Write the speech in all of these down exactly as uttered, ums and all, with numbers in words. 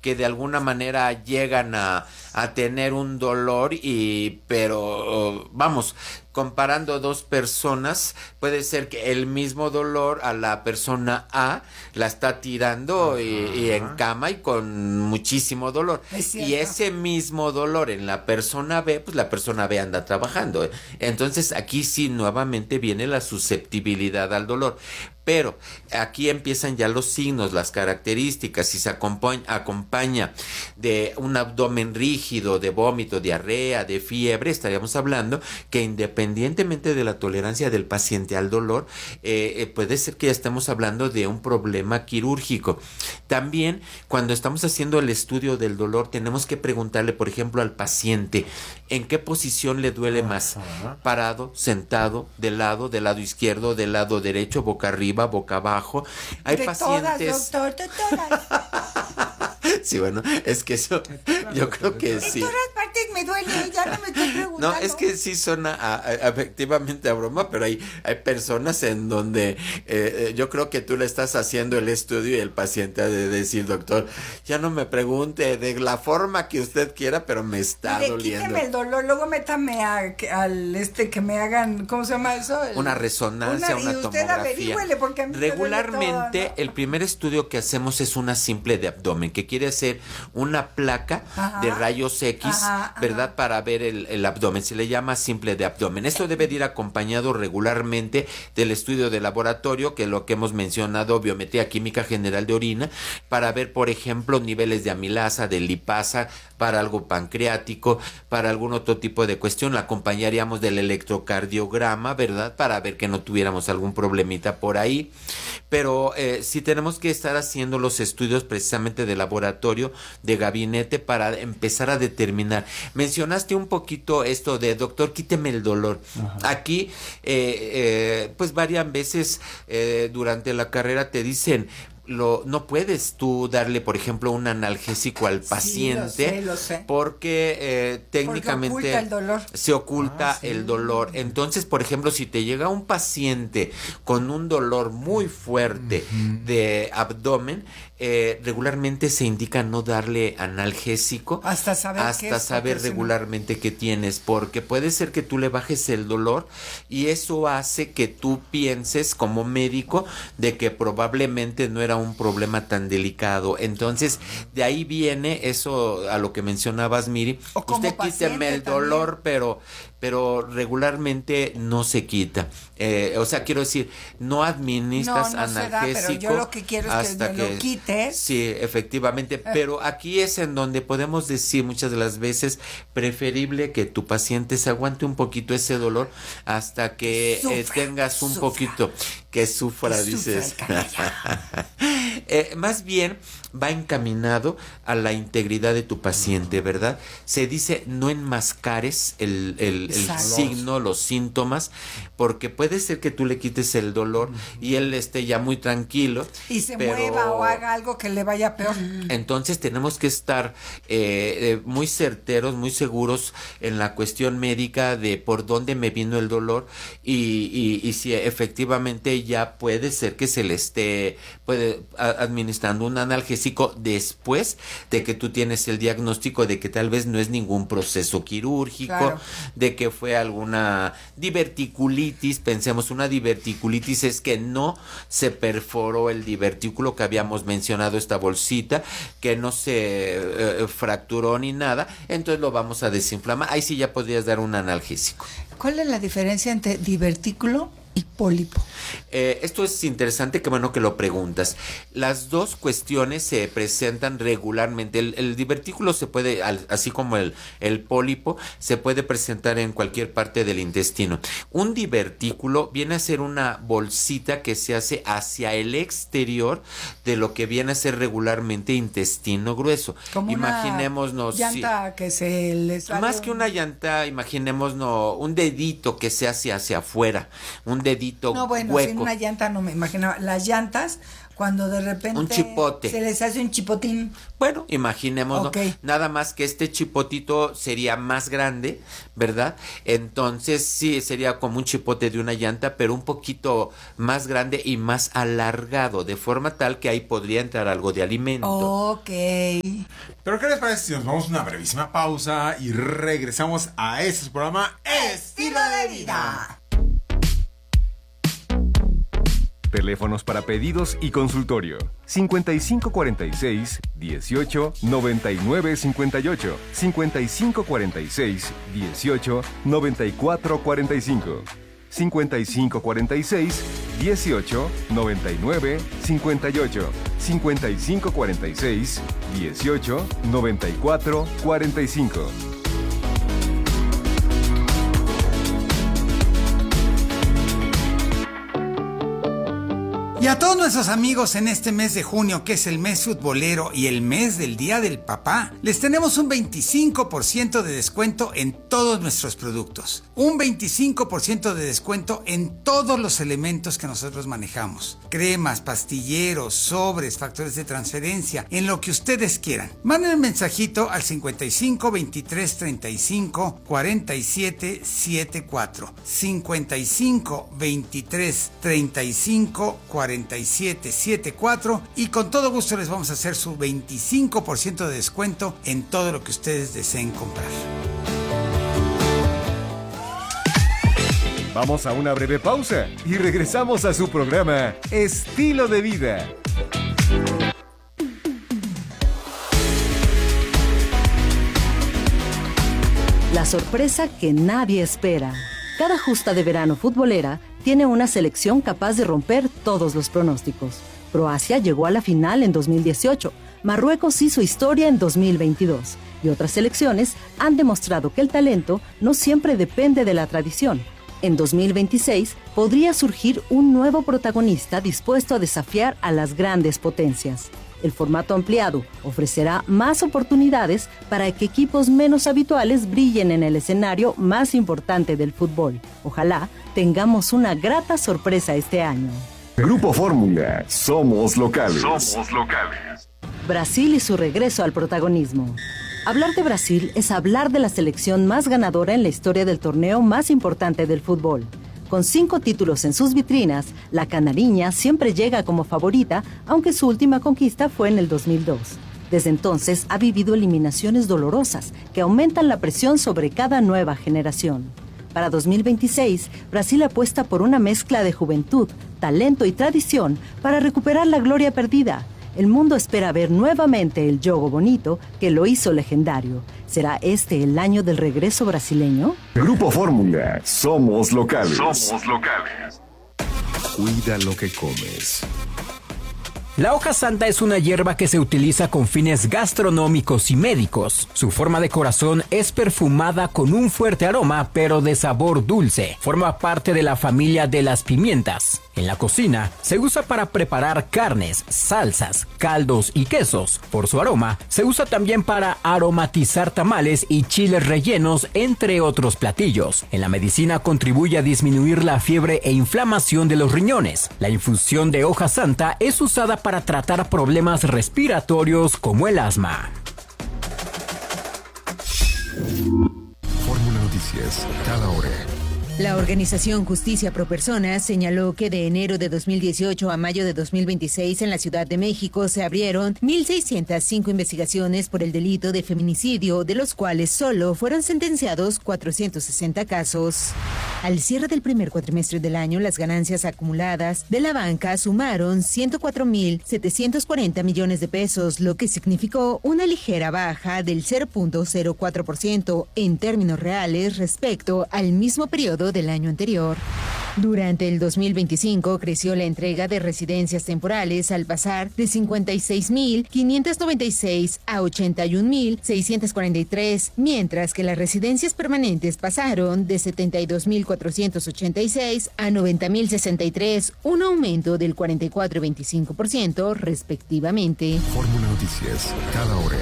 que de alguna manera llegan a, a tener un dolor y pero vamos, comparando dos personas, puede ser que el mismo dolor a la persona A la está tirando y, y en cama y con muchísimo dolor. Y ese mismo dolor en la persona B, pues la persona B anda trabajando. Entonces aquí sí nuevamente viene la susceptibilidad al dolor. Pero aquí empiezan ya los signos, las características. Si se acompaña, acompaña de un abdomen rígido, de vómito, diarrea, de fiebre, estaríamos hablando que independientemente de la tolerancia del paciente al dolor, eh, eh, puede ser que ya estemos hablando de un problema quirúrgico. También cuando estamos haciendo el estudio del dolor tenemos que preguntarle, por ejemplo, al paciente en qué posición le duele más, parado, sentado, de lado, del lado izquierdo, del lado derecho, boca arriba, boca abajo. Hay de pacientes. Todas, doctor, de todas. Sí, bueno, es que eso, yo creo que sí. En todas partes me duele, ya no me estoy preguntando. No, es que sí suena a, a, efectivamente a broma, pero hay, hay personas en donde eh, yo creo que tú le estás haciendo el estudio y el paciente ha de decir, doctor, ya no me pregunte de la forma que usted quiera, pero me está Mire, doliendo. Quíteme el dolor, luego métame a, al este que me hagan, ¿cómo se llama eso? El, una resonancia, una, una y usted tomografía. Averígüele porque a mí Regularmente, todo, ¿no? el primer estudio que hacemos es una simple de abdomen, que quiere hacer una placa ajá, de rayos X, ajá, ¿verdad? Ajá. Para ver el, el abdomen. Se le llama simple de abdomen. Esto debe de ir acompañado regularmente del estudio de laboratorio, que es lo que hemos mencionado, biometría química general de orina, para ver, por ejemplo, niveles de amilasa, de lipasa, para algo pancreático, para algún otro tipo de cuestión. La acompañaríamos del electrocardiograma, ¿verdad? Para ver que no tuviéramos algún problemita por ahí. Pero eh, sí tenemos que estar haciendo los estudios precisamente de laboratorio, de gabinete, para empezar a determinar. Mencionaste un poquito esto de, doctor, quíteme el dolor. Ajá. Aquí, eh, eh, pues varias veces eh, durante la carrera te dicen, Lo, no puedes tú darle, por ejemplo, un analgésico al paciente, sí, lo sé, lo sé. porque eh, técnicamente porque oculta el dolor. se oculta ah, sí. el dolor. Entonces, por ejemplo, si te llega un paciente con un dolor muy fuerte uh-huh. de abdomen, eh, regularmente se indica no darle analgésico hasta saber, hasta qué es, saber regularmente qué tienes, porque puede ser que tú le bajes el dolor y eso hace que tú pienses como médico de que probablemente no era un problema tan delicado. Entonces, de ahí viene eso a lo que mencionabas, Miri. Usted quíteme el dolor, también. pero pero regularmente no se quita. Eh, o sea, quiero decir, no administras no, no analgésico. Se da, pero yo lo que quiero es que, que lo quites. Sí, efectivamente. Eh. Pero aquí es en donde podemos decir muchas de las veces, preferible que tu paciente se aguante un poquito ese dolor hasta que sufra, eh, tengas un sufra. poquito que sufra, que dices. Sufra eh, más bien va encaminado a la integridad de tu paciente, ¿verdad? Se dice no enmascares el, el, el signo, los síntomas, porque puede ser que tú le quites el dolor y él esté ya muy tranquilo. Y se pero... mueva o haga algo que le vaya peor. Entonces tenemos que estar eh, eh, muy certeros, muy seguros en la cuestión médica de por dónde me vino el dolor y, y, y si efectivamente ya puede ser que se le esté puede, a, administrando un analgésico después de que tú tienes el diagnóstico de que tal vez no es ningún proceso quirúrgico, claro. de que fue alguna diverticulitis. Pensemos, una diverticulitis es que no se perforó el divertículo que habíamos mencionado, esta bolsita, que no se eh, fracturó ni nada, entonces lo vamos a desinflamar. Ahí sí ya podrías dar un analgésico. ¿Cuál es la diferencia entre divertículo y pólipo? Eh, esto es interesante, que bueno que lo preguntas. Las dos cuestiones se presentan regularmente. El, el divertículo se puede, al, así como el, el pólipo, se puede presentar en cualquier parte del intestino. Un divertículo viene a ser una bolsita que se hace hacia el exterior de lo que viene a ser regularmente intestino grueso. Como imaginémonos, una llanta sí, que se les sale más que una llanta, imaginémonos un dedito que se hace hacia afuera, un dedito no, bueno, hueco. sin una llanta no me imaginaba. Las llantas, cuando de repente un chipote. se les hace un chipotín. Bueno, imaginémonos, Okay. nada más que este chipotito sería más grande, ¿verdad? Entonces sí, sería como un chipote de una llanta, pero un poquito más grande y más alargado, de forma tal que ahí podría entrar algo de alimento. Ok. Pero ¿qué les parece si nos vamos a una brevísima pausa y regresamos a este programa Estilo de vida. Teléfonos para pedidos y consultorio. cincuenta y cinco cuarenta y seis, dieciocho, noventa y nueve cincuenta y ocho. cincuenta y cinco cuarenta y seis, dieciocho, noventa y cuatro cuarenta y cinco. cincuenta y cinco cuarenta y seis, dieciocho, noventa y nueve cincuenta y ocho. cincuenta y cinco cuarenta y seis, dieciocho, noventa y cuatro cuarenta y cinco. Y a todos nuestros amigos en este mes de junio, que es el mes futbolero y el mes del Día del Papá, les tenemos un veinticinco por ciento de descuento en todos nuestros productos. Un veinticinco por ciento de descuento en todos los elementos que nosotros manejamos. Cremas, pastilleros, sobres, factores de transferencia, en lo que ustedes quieran. Manden un mensajito al cincuenta y cinco, veintitrés, treinta y cinco, cuarenta y siete, setenta y cuatro. cincuenta y cinco, veintitrés, treinta y cinco, cuarenta y siete, setenta y cuatro y con todo gusto les vamos a hacer su veinticinco por ciento de descuento en todo lo que ustedes deseen comprar. Vamos a una breve pausa y regresamos a su programa Estilo de Vida. La sorpresa que nadie espera. Cada justa de verano futbolera tiene una selección capaz de romper todos los pronósticos. Croacia llegó a la final en dos mil dieciocho, Marruecos hizo historia en dos mil veintidós y otras selecciones han demostrado que el talento no siempre depende de la tradición. En dos mil veintiséis podría surgir un nuevo protagonista dispuesto a desafiar a las grandes potencias. El formato ampliado ofrecerá más oportunidades para que equipos menos habituales brillen en el escenario más importante del fútbol. Ojalá tengamos una grata sorpresa este año. Grupo Fórmula, somos locales. Somos locales. Brasil y su regreso al protagonismo. Hablar de Brasil es hablar de la selección más ganadora en la historia del torneo más importante del fútbol. Con cinco títulos en sus vitrinas, la canariña siempre llega como favorita, aunque su última conquista fue en el dos mil dos. Desde entonces ha vivido eliminaciones dolorosas que aumentan la presión sobre cada nueva generación. Para dos mil veintiséis, Brasil apuesta por una mezcla de juventud, talento y tradición para recuperar la gloria perdida. El mundo espera ver nuevamente el Jogo Bonito que lo hizo legendario. ¿Será este el año del regreso brasileño? Grupo Fórmula, somos locales. Somos locales. Cuida lo que comes. La hoja santa es una hierba que se utiliza con fines gastronómicos y médicos. Su forma de corazón es perfumada con un fuerte aroma, pero de sabor dulce. Forma parte de la familia de las pimientas. En la cocina se usa para preparar carnes, salsas, caldos y quesos. Por su aroma, se usa también para aromatizar tamales y chiles rellenos, entre otros platillos. En la medicina contribuye a disminuir la fiebre e inflamación de los riñones. La infusión de hoja santa es usada para tratar problemas respiratorios como el asma. Fórmula Noticias, cada hora. La organización Justicia Pro Personas señaló que de enero de dos mil dieciocho a mayo de dos mil veintiséis en la Ciudad de México se abrieron mil seiscientas cinco investigaciones por el delito de feminicidio, de los cuales solo fueron sentenciados cuatrocientos sesenta casos. Al cierre del primer cuatrimestre del año, las ganancias acumuladas de la banca sumaron ciento cuatro mil setecientos cuarenta millones de pesos, lo que significó una ligera baja del cero punto cero cuatro por ciento en términos reales respecto al mismo periodo del año anterior. Durante el dos mil veinticinco creció la entrega de residencias temporales al pasar de cincuenta y seis mil quinientos noventa y seis a ochenta y un mil seiscientos cuarenta y tres, mientras que las residencias permanentes pasaron de setenta y dos mil cuatrocientos ochenta y seis a noventa mil sesenta y tres, un aumento del cuarenta y cuatro y veinticinco por ciento respectivamente. Fórmula Noticias, cada hora.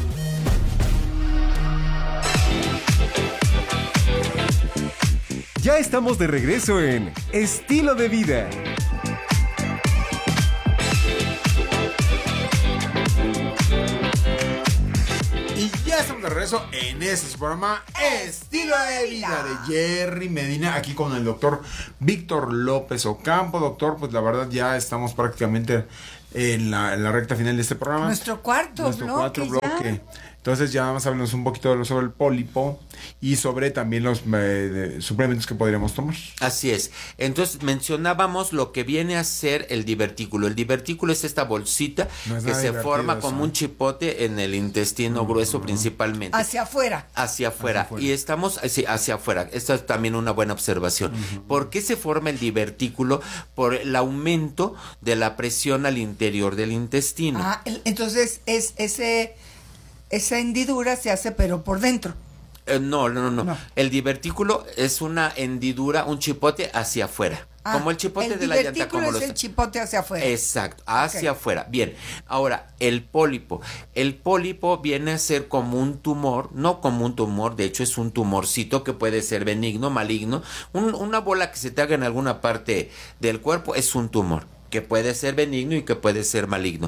Ya estamos de regreso en Estilo de Vida. de regreso en este programa Estilo de Vida de Jerry Medina, aquí con el doctor Víctor López Ocampo. Doctor, pues la verdad ya estamos prácticamente en la, en la recta final de este programa. Nuestro cuarto Nuestro bloque. cuarto bloque. Entonces ya vamos a hablarnos un poquito sobre el pólipo y sobre también los eh, suplementos que podríamos tomar. Así es. Entonces mencionábamos lo que viene a ser el divertículo. El divertículo es esta bolsita no es que se forma eso. como un chipote en el intestino uh-huh. grueso principalmente. Hacia afuera. Hacia afuera. Hacia afuera. Y estamos hacia, hacia afuera. Esta es también una buena observación. Uh-huh. ¿Por qué se forma el divertículo? Por el aumento de la presión al interior del intestino. Ah, el, entonces es ese... Esa hendidura se hace pero por dentro. Eh, no, no, no, no. El divertículo es una hendidura, un chipote hacia afuera. Ah, como el chipote el de la llanta. Como es los... el chipote hacia afuera. Exacto, hacia okay. afuera. Bien, ahora, el pólipo. El pólipo viene a ser como un tumor, no como un tumor, de hecho es un tumorcito que puede ser benigno, maligno. Un, una bola que se te haga en alguna parte del cuerpo es un tumor, que puede ser benigno y que puede ser maligno.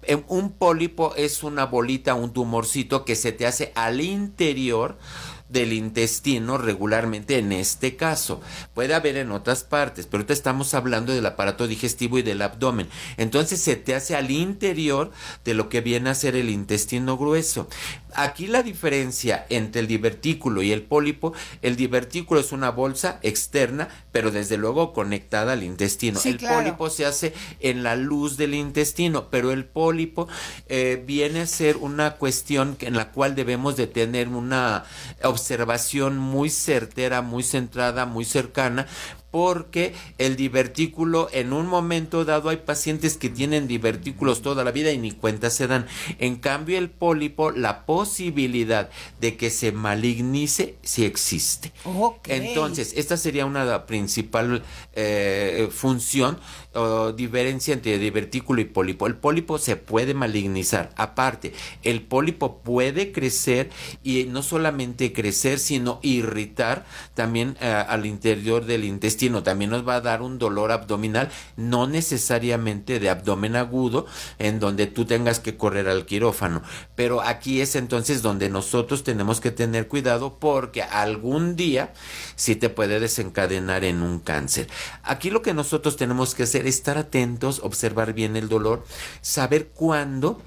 Un pólipo es una bolita, un tumorcito que se te hace al interior del intestino regularmente en este caso. Puede haber en otras partes, pero ahorita estamos hablando del aparato digestivo y del abdomen. Entonces se te hace al interior de lo que viene a ser el intestino grueso. Aquí la diferencia entre el divertículo y el pólipo, el divertículo es una bolsa externa, pero desde luego conectada al intestino. Sí, el claro. pólipo se hace en la luz del intestino, pero el pólipo eh, viene a ser una cuestión en la cual debemos de tener una observación muy certera, muy centrada, muy cercana, porque el divertículo en un momento dado hay pacientes que tienen divertículos toda la vida y ni cuenta se dan. En cambio el pólipo, la posibilidad de que se malignice sí existe. Okay. Entonces esta sería una principal eh, función o diferencia entre divertículo y pólipo. El pólipo se puede malignizar. Aparte, el pólipo puede crecer y no solamente crecer, sino irritar también eh, al interior del intestino. También nos va a dar un dolor abdominal, no necesariamente de abdomen agudo, en donde tú tengas que correr al quirófano. Pero aquí es entonces donde nosotros tenemos que tener cuidado, porque algún día sí te puede desencadenar en un cáncer. Aquí lo que nosotros tenemos que hacer es estar atentos, observar bien el dolor, saber cuándo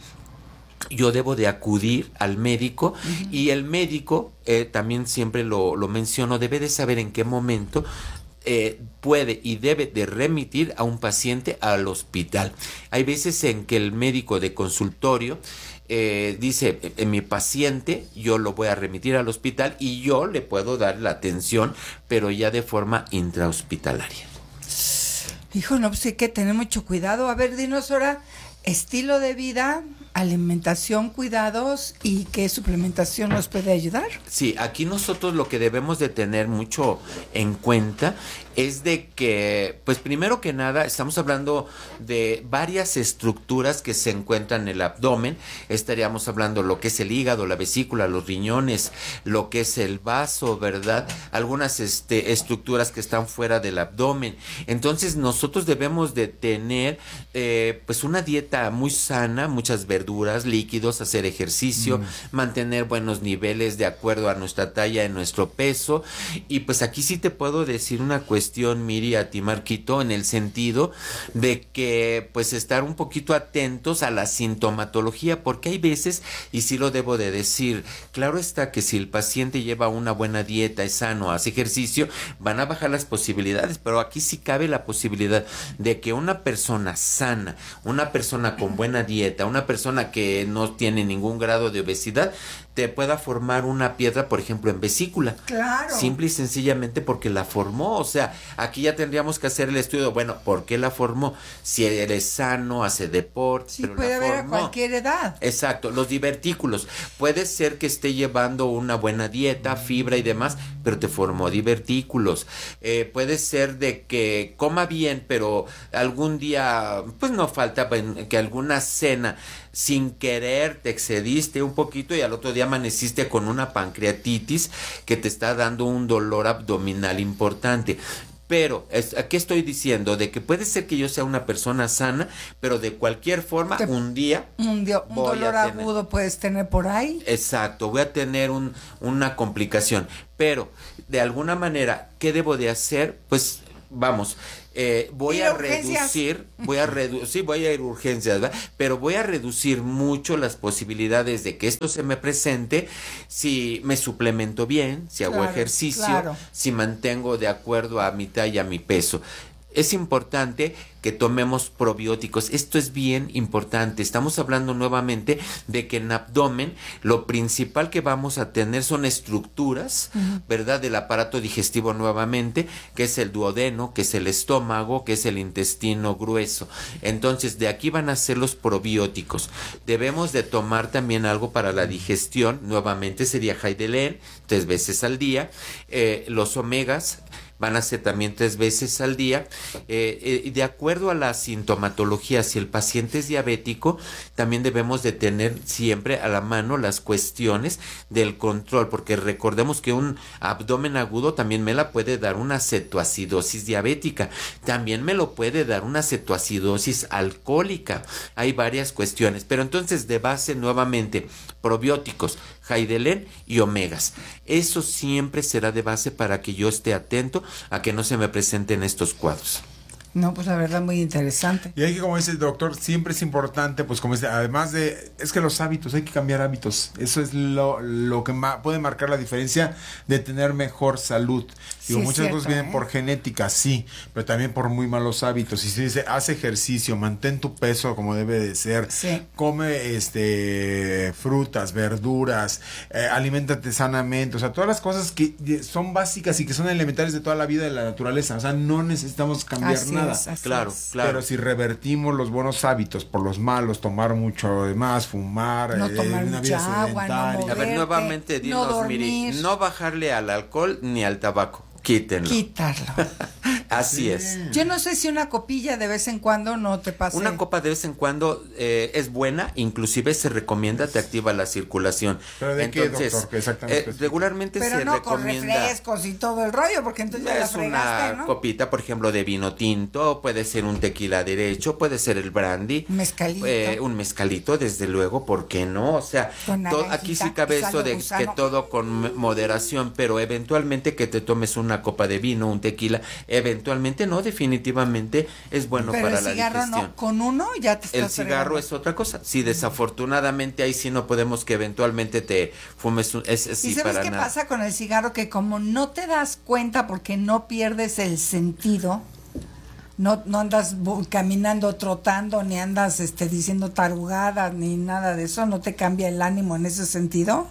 yo debo de acudir al médico. Uh-huh. Y el médico, eh, también siempre lo, lo menciono, debe de saber en qué momento Eh, puede y debe de remitir a un paciente al hospital. Hay veces en que el médico de consultorio eh, dice, en mi paciente yo lo voy a remitir al hospital y yo le puedo dar la atención, pero ya de forma intrahospitalaria. Hijo, no, pues hay que tener mucho cuidado. A ver, dinos ahora, estilo de vida, alimentación, cuidados y qué suplementación nos puede ayudar. Sí, aquí nosotros lo que debemos de tener mucho en cuenta es de que, pues primero que nada, estamos hablando de varias estructuras que se encuentran en el abdomen. Estaríamos hablando lo que es el hígado, la vesícula, los riñones, lo que es el vaso, ¿verdad? Algunas este, estructuras que están fuera del abdomen. Entonces nosotros debemos de tener eh, pues una dieta muy sana, muchas verduras, líquidos, hacer ejercicio, mm. mantener buenos niveles de acuerdo a nuestra talla, en nuestro peso. Y pues aquí sí te puedo decir una cuestión, Miri, a ti, Marquito, en el sentido de que pues estar un poquito atentos a la sintomatología, porque hay veces, y sí lo debo de decir, claro está que si el paciente lleva una buena dieta, es sano, hace ejercicio, van a bajar las posibilidades, pero aquí sí cabe la posibilidad de que una persona sana, una persona con buena dieta, una persona que no tiene ningún grado de obesidad, te pueda formar una piedra, por ejemplo, en vesícula. Claro. Simple y sencillamente porque la formó. O sea, aquí ya tendríamos que hacer el estudio, bueno, ¿por qué la formó? Si eres sano, hace deporte, sí, pero puede la haber formó. A cualquier edad. Exacto, los divertículos. Puede ser que esté llevando una buena dieta, fibra y demás, pero te formó divertículos. Eh, puede ser de que coma bien, pero algún día, pues no falta que alguna cena sin querer te excediste un poquito y al otro día amaneciste con una pancreatitis que te está dando un dolor abdominal importante. Pero, es, ¿qué estoy diciendo? De que puede ser que yo sea una persona sana, pero de cualquier forma, Te, un día... Un, dio, un dolor agudo puedes tener por ahí. Exacto, voy a tener un, una complicación. Pero, de alguna manera, ¿qué debo de hacer? Pues, vamos... Eh, voy a reducir, voy a reducir, sí, voy a ir a urgencias, ¿verdad? Pero voy a reducir mucho las posibilidades de que esto se me presente si me suplemento bien, si hago claro, ejercicio, claro. si mantengo de acuerdo a mi talla, a mi peso. Es importante que tomemos probióticos. Esto es bien importante. Estamos hablando nuevamente de que en abdomen lo principal que vamos a tener son estructuras, uh-huh. ¿verdad? Del aparato digestivo nuevamente, que es el duodeno, que es el estómago, que es el intestino grueso. Entonces, de aquí van a ser los probióticos. Debemos de tomar también algo para la digestión. Nuevamente sería Heidelén, tres veces al día. Eh, los omegas van a ser también tres veces al día. Eh, eh, de acuerdo a la sintomatología, si el paciente es diabético, también debemos de tener siempre a la mano las cuestiones del control, porque recordemos que un abdomen agudo también me la puede dar una cetoacidosis diabética, también me lo puede dar una cetoacidosis alcohólica. Hay varias cuestiones, pero entonces de base nuevamente, probióticos, Heidelén y omegas. Eso siempre será de base para que yo esté atento a que no se me presenten estos cuadros. No, pues la verdad muy interesante. Y hay que, como dice el doctor, siempre es importante, pues como dice, además de, es que los hábitos, hay que cambiar hábitos. Eso es lo, lo que ma- puede marcar la diferencia de tener mejor salud. Digo, Sí, muchas cierto, cosas vienen ¿eh? por genética, sí, pero también por muy malos hábitos. Y se dice, haz ejercicio, mantén tu peso como debe de ser, sí. come este frutas, verduras, eh, aliméntate sanamente, o sea, todas las cosas que son básicas y que son elementales de toda la vida de la naturaleza. O sea, no necesitamos cambiar Así nada. es, así Claro, es. claro. Pero si revertimos los buenos hábitos por los malos, tomar mucho de más, fumar, No eh, tomar una mucha vida agua, no sedentaria. A ver, Verte, nuevamente, no dinos, dormir. Miri, no bajarle al alcohol ni al tabaco. Quítenlo. Quitarlo. Así Sí. es. Yo no sé si una copilla de vez en cuando no te pase. Una copa de vez en cuando eh, es buena, inclusive se recomienda, te activa la circulación. ¿Pero de qué, Entonces, doctor? Exactamente. eh, regularmente Pero se no con recomienda. refrescos y todo el rollo, porque entonces ya la Es fregaste, una ¿no? copita, por ejemplo, de vino tinto, puede ser un tequila derecho, puede ser el brandy. Mezcalito. Eh, un mezcalito, desde luego, ¿por qué no? O sea, Con todo, naranjita aquí sí cabe y esto sal de de gusano. que todo con m- moderación, pero eventualmente que te tomes una copa de vino, un tequila, eventualmente no, definitivamente es bueno Pero para el la cigarro digestión. no, con uno ya te estás El cigarro fregando. es otra cosa. Sí, desafortunadamente ahí sí no podemos que eventualmente te fumes un, es, es sí, ¿Y sabes para qué nada. pasa con el cigarro? Que como no te das cuenta porque no pierdes el sentido, no, no andas bu- caminando, trotando, ni andas este, diciendo tarugadas, ni nada de eso, no te cambia el ánimo en ese sentido,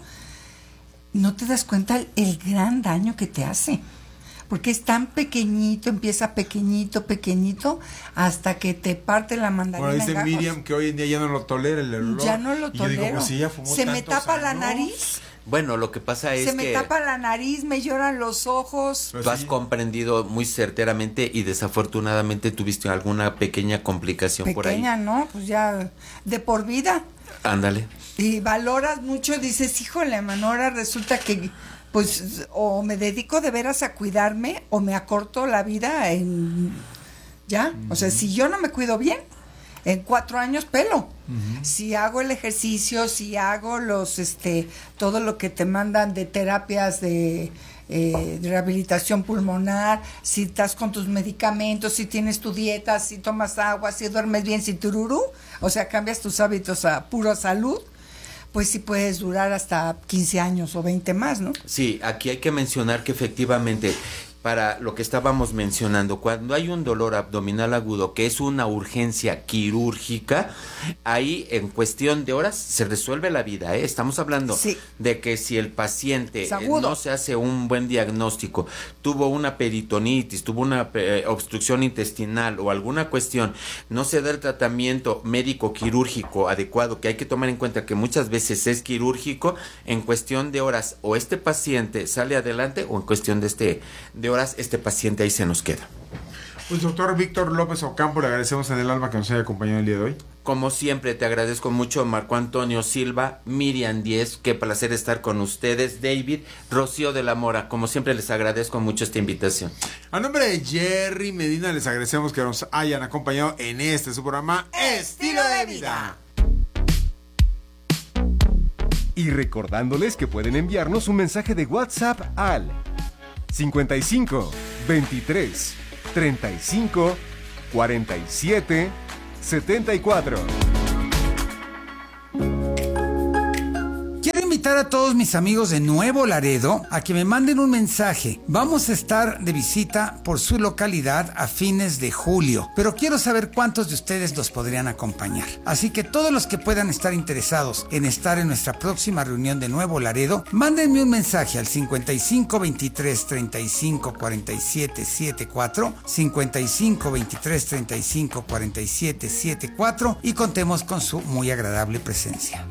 no te das cuenta el, el gran daño que te hace. Porque es tan pequeñito, empieza pequeñito, pequeñito, hasta que te parte la mandarina. Bueno, en dice gajos. Miriam que hoy en día ya no lo tolera el olor. Ya no lo Y yo digo, tolero. pues, si ella fumó Se me tantos tapa la años. nariz. Bueno, lo que pasa es Se me que tapa la nariz, me lloran los ojos. Pues tú has sí. comprendido muy certeramente y desafortunadamente tuviste alguna pequeña complicación por ahí. Pequeña, ¿no? Pues ya de por vida. Ándale. Y valoras mucho, dices, híjole, mano, ahora resulta que pues o me dedico de veras a cuidarme o me acorto la vida en... ¿Ya? O sea, si yo no me cuido bien, en cuatro años pelo. Uh-huh. Si hago el ejercicio, si hago los, este, todo lo que te mandan de terapias de, eh, de rehabilitación pulmonar, si estás con tus medicamentos, si tienes tu dieta, si tomas agua, si duermes bien, si tururú, o sea, cambias tus hábitos a pura salud, pues sí puedes durar hasta quince años o veinte más, ¿no? Sí, aquí hay que mencionar que efectivamente, para lo que estábamos mencionando, cuando hay un dolor abdominal agudo que es una urgencia quirúrgica, ahí en cuestión de horas se resuelve la vida, ¿eh? Estamos hablando sí. de que si el paciente eh, agudo. no se hace un buen diagnóstico, tuvo una peritonitis, tuvo una eh, obstrucción intestinal o alguna cuestión, no se da el tratamiento médico quirúrgico adecuado, que hay que tomar en cuenta que muchas veces es quirúrgico, en cuestión de horas o este paciente sale adelante o en cuestión de este de horas este paciente ahí se nos queda. Pues doctor Víctor López Ocampo, le agradecemos en el alma que nos haya acompañado el día de hoy. Como siempre, te agradezco mucho, Marco Antonio Silva, Miriam Diez, qué placer estar con ustedes, David, Rocío de la Mora, como siempre les agradezco mucho esta invitación. A nombre de Jerry Medina, les agradecemos que nos hayan acompañado en este su programa Estilo de Vida. Y recordándoles que pueden enviarnos un mensaje de WhatsApp al cincuenta y cinco, veintitrés, treinta y cinco, cuarenta y siete, setenta y cuatro. Quiero invitar a todos mis amigos de Nuevo Laredo a que me manden un mensaje. Vamos a estar de visita por su localidad a fines de julio, pero quiero saber cuántos de ustedes los podrían acompañar. Así que todos los que puedan estar interesados en estar en nuestra próxima reunión de Nuevo Laredo, mándenme un mensaje al cincuenta y cinco, veintitrés, treinta y cinco, cuarenta y siete, setenta y cuatro, cincuenta y cinco, veintitrés, treinta y cinco, cuarenta y siete, setenta y cuatro y contemos con su muy agradable presencia.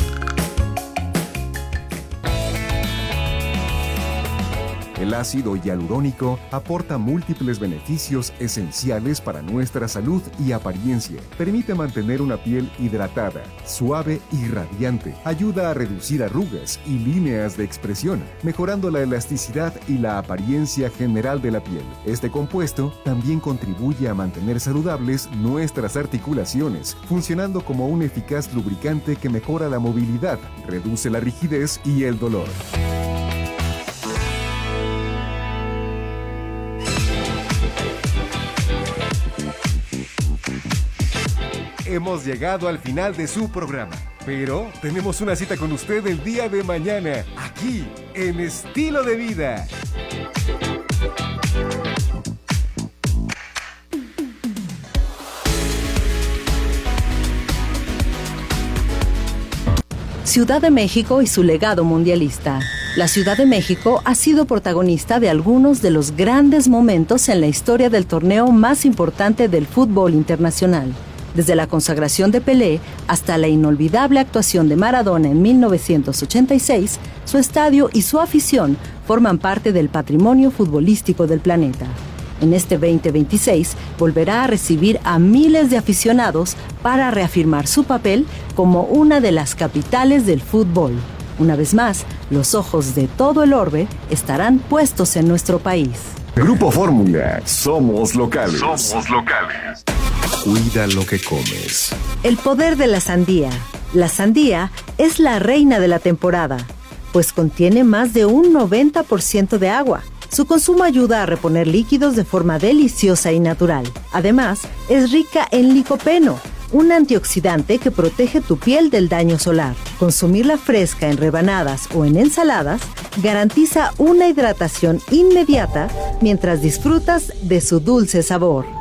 El ácido hialurónico aporta múltiples beneficios esenciales para nuestra salud y apariencia. Permite mantener una piel hidratada, suave y radiante. Ayuda a reducir arrugas y líneas de expresión, mejorando la elasticidad y la apariencia general de la piel. Este compuesto también contribuye a mantener saludables nuestras articulaciones, funcionando como un eficaz lubricante que mejora la movilidad, reduce la rigidez y el dolor. Hemos llegado al final de su programa, pero tenemos una cita con usted el día de mañana, aquí, en Estilo de Vida. Ciudad de México y su legado mundialista. La Ciudad de México ha sido protagonista de algunos de los grandes momentos en la historia del torneo más importante del fútbol internacional. Desde la consagración de Pelé hasta la inolvidable actuación de Maradona en mil novecientos ochenta y seis, su estadio y su afición forman parte del patrimonio futbolístico del planeta. En este veinte veintiséis volverá a recibir a miles de aficionados para reafirmar su papel como una de las capitales del fútbol. Una vez más, los ojos de todo el orbe estarán puestos en nuestro país. Grupo Fórmula, somos locales. Somos locales. Cuida lo que comes. El poder de la sandía. La sandía es la reina de la temporada, pues contiene más de un noventa por ciento de agua. Su consumo ayuda a reponer líquidos de forma deliciosa y natural. Además, es rica en licopeno, un antioxidante que protege tu piel del daño solar. Consumirla fresca en rebanadas o en ensaladas garantiza una hidratación inmediata mientras disfrutas de su dulce sabor.